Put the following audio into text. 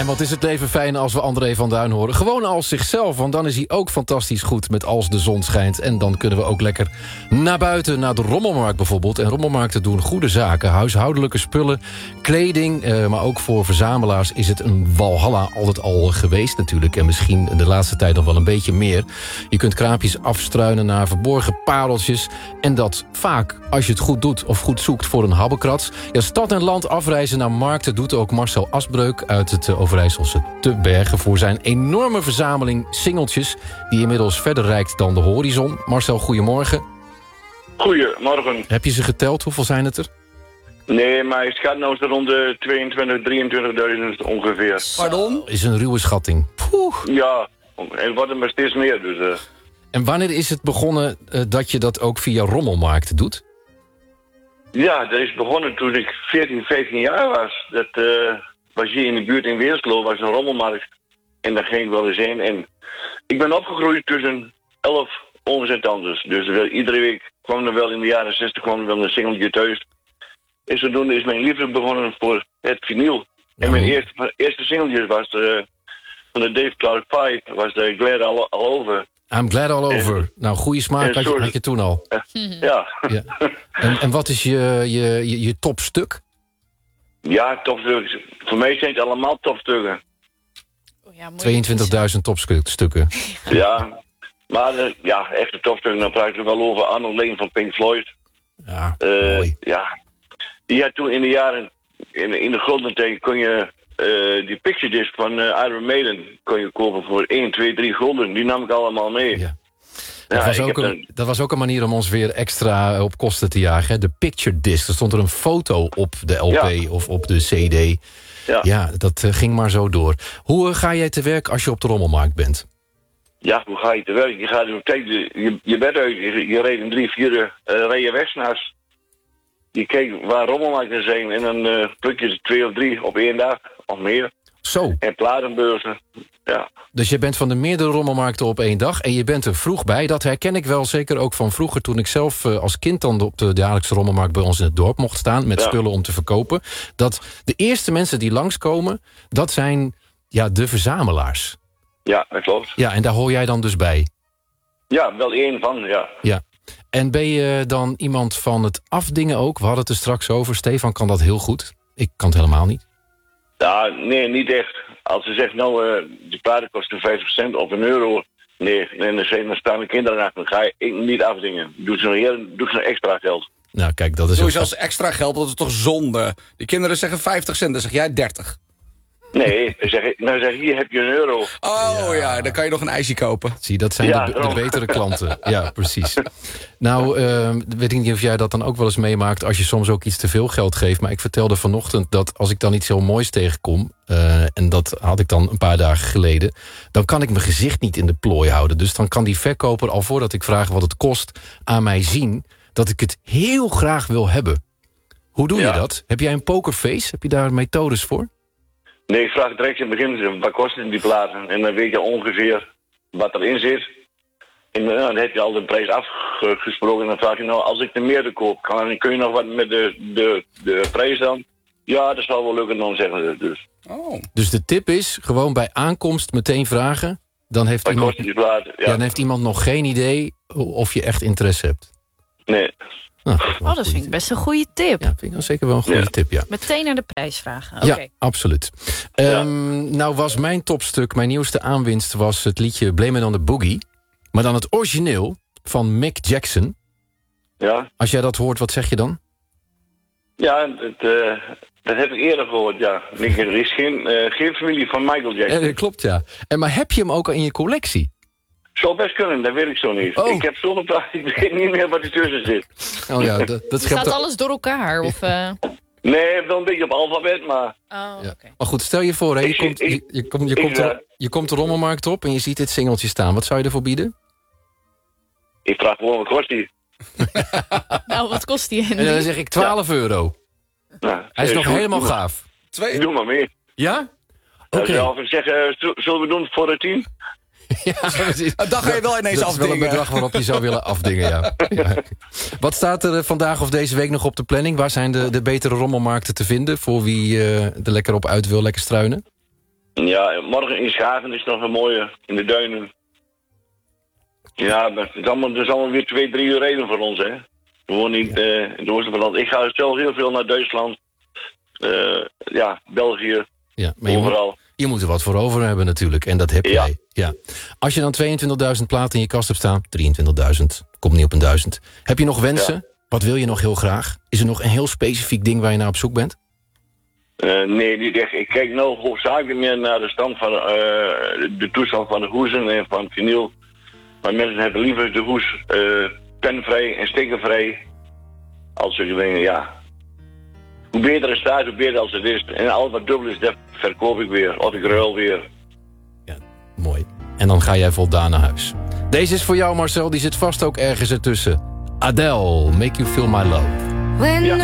wat is het leven fijn als we André van Duin horen. Gewoon als zichzelf, want dan is hij ook fantastisch goed met Als de zon schijnt. En dan kunnen we ook lekker naar buiten, naar de rommelmarkt bijvoorbeeld. En rommelmarkten doen goede zaken. Huishoudelijke spullen, kleding, maar ook voor verzamelaars is het een walhalla altijd al geweest natuurlijk. En misschien de laatste tijd nog wel een beetje meer. Je kunt kraampjes afstruinen naar verborgen pareltjes. En dat vaak, als je het goed doet of goed zoekt voor een habbekrats. Ja, stad en land afreizen naar markten doet ook Marcel Asbreuk uit het Overijsselse Te Bergen voor zijn enorme verzameling singeltjes die inmiddels verder reikt dan de horizon. Marcel, goedemorgen. Goedemorgen. Heb je ze geteld? Hoeveel zijn het er? Nee, maar het gaat nou zo rond de 22.000, 23.000 ongeveer. Pardon? Is een ruwe schatting. Poeh. Ja, en wordt er maar steeds meer. Dus, En wanneer is het begonnen dat je dat ook via rommelmarkten doet? Ja, dat is begonnen toen ik 14, 15 jaar was. Dat was hier in de buurt in Weerslo, was een rommelmarkt. En daar ging ik wel eens heen. En ik ben opgegroeid tussen 11 ooms en tantes. Dus iedere week kwam er wel in de jaren 60 kwam er wel een singeltje thuis. En zodoende is mijn liefde begonnen voor het vinyl. En mijn eerste singeltje was van de Dave Clark 5, was de Glad All Over. I'm glad all over. Nou, goede smaak had je toen al. Ja. En wat is je topstuk? Ja, topstukken. Voor mij zijn het allemaal topstukken. Oh ja, 22.000 topstukken. Ja, maar echte topstukken, dan praat ik wel over Arnold Layne van Pink Floyd. Ja, mooi. Ja, die had toen in de jaren, in de golden tijd kon je die picture disc van Iron Maiden kon je kopen voor 1, 2, 3 gulden. Die nam ik allemaal mee. Ja. Ja, Dat was ook een manier om ons weer extra op kosten te jagen. Hè? De picture disc. Er stond er een foto op de LP of op de CD. Ja, dat ging maar zo door. Hoe ga jij te werk als je op de rommelmarkt bent? Ja, hoe ga je te werk? Je gaat je bed uit. Je rijdt een 3, 4 rijen weg s'nachts. Je kijkt waar rommelmarkten zijn en dan pluk je 2 of 3 op 1 dag of meer. Zo. En platenbeurzen, ja. Dus je bent van de meerdere rommelmarkten op 1 dag en je bent er vroeg bij. Dat herken ik wel zeker ook van vroeger toen ik zelf als kind dan op de jaarlijkse rommelmarkt bij ons in het dorp mocht staan met spullen om te verkopen. Dat de eerste mensen die langskomen, dat zijn de verzamelaars. Ja, dat klopt. Ja, en daar hoor jij dan dus bij. Ja, wel 1 van, ja. Ja. En ben je dan iemand van het afdingen ook? We hadden het er straks over. Stefan kan dat heel goed. Ik kan het helemaal niet. Ja, nee, niet echt. Als ze zegt, die platen kosten 50 cent of €1. Nee, en dan staan de kinderen achter. Dan ga ik niet afdingen. Doe ze extra geld. Nou, kijk, dat is... Doe je als extra geld, dat is toch zonde? Die kinderen zeggen 50 cent, dan zeg jij 30. Nee, dan zeg hier heb je €1. Oh ja, dan kan je nog een ijsje kopen. Zie, dat zijn de betere klanten. Ja, precies. Nou, weet ik niet of jij dat dan ook wel eens meemaakt als je soms ook iets te veel geld geeft. Maar ik vertelde vanochtend dat als ik dan iets heel moois tegenkom, en dat had ik dan een paar dagen geleden, dan kan ik mijn gezicht niet in de plooi houden. Dus dan kan die verkoper al voordat ik vraag wat het kost aan mij zien dat ik het heel graag wil hebben. Hoe doe je dat? Heb jij een pokerface? Heb je daar methodes voor? Nee, ik vraag direct in het begin, wat kosten die platen? En dan weet je ongeveer wat erin zit. En dan heb je al de prijs afgesproken. En dan vraag je, als ik de meerdere koop, kun je nog wat met de prijs dan? Ja, dat zal wel lukken, dan zeggen ze dus. Oh. Dus de tip is, gewoon bij aankomst meteen vragen. Dan heeft, dan heeft iemand nog geen idee of je echt interesse hebt. Nee. Nou, dat vind ik best een goede tip. Ja, vind ik zeker wel een goede tip, ja. Meteen naar de prijs vragen. Ja, absoluut. Nou was mijn topstuk, mijn nieuwste aanwinst was het liedje Blame It on the Boogie. Maar dan het origineel van Mick Jackson. Ja. Als jij dat hoort, wat zeg je dan? Ja, dat heb ik eerder gehoord, ja. Er is geen familie van Michael Jackson. Klopt, ja. Maar heb je hem ook al in je collectie? Zou best kunnen, dat weet ik zo niet. Oh. Ik heb zo'n plaat, ik weet niet meer wat er tussen zit. Oh ja, dat staat alles door elkaar? Of, Nee, wel een beetje op alfabet, maar... Oh, ja. Okay. Maar goed, stel je voor, hè, je komt de rommelmarkt op en je ziet dit singeltje staan. Wat zou je ervoor bieden? Ik vraag gewoon, wat kost die? Nou, wat kost die? En dan zeg ik €12. Nou, hij is nog helemaal gaaf. Doe maar mee. Ja? Oké. Ik zeg, zullen we doen voor de 10? Ja, precies. Dan ga je wel ineens afdingen. Dat is wel een bedrag waarop je zou willen afdingen, ja. Wat staat er vandaag of deze week nog op de planning? Waar zijn de betere rommelmarkten te vinden voor wie er lekker op uit wil, lekker struinen? Ja, morgen in Schagen is nog een mooie, in de duinen. Ja, maar het is allemaal weer 2-3 uur rijden voor ons, hè. We wonen niet in het oosten van het land. Ik ga zelf heel veel naar Duitsland. België, Ja, maar overal. je moet er wat voor over hebben natuurlijk. En dat heb jij. Ja. Als je dan 22.000 platen in je kast hebt staan... 23.000, komt niet op een 1000. Heb je nog wensen? Ja. Wat wil je nog heel graag? Is er nog een heel specifiek ding waar je naar op zoek bent? Nee, niet echt. Ik kijk nou hoofdzakelijk meer naar de stand van de toestand van de hoezen en van vinyl. Maar mensen hebben liever de hoes penvrij en stickervrij. Als ze dingen, ja. Hoe beter het staat, hoe beter als het is. En al wat dubbel is, dat verkoop ik weer. Of ik ruil weer. Ja, mooi. En dan ga jij voldaan naar huis. Deze is voor jou, Marcel. Die zit vast ook ergens ertussen. Adele, Make You Feel My Love. When